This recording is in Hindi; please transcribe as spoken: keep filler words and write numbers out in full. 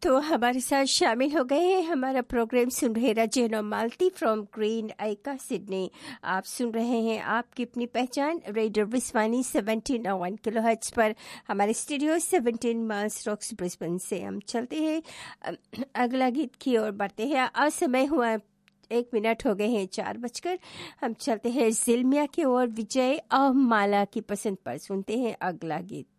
तो हमारे साथ शामिल हो गए हैं हमारा प्रोग्राम सुन रहे रजन और मालती फ्रॉम ग्रीन आइका सिडनी। आप सुन रहे हैं आपकी अपनी पहचान रेडियो विस्वानी सेवनटीन और वन किलो हर्ट्ज पर हमारे studio seventeen miles rocks Brisbane से। हम चलते हैं अगला गीत की ओर बढ़ते हैं। असमय हुआ एक मिनट हो गए हैं चार बजकर। हम चलते हैं जिल्मिया की ओर। विजय और माला की पसंद पर सुनते हैं अगला गीत।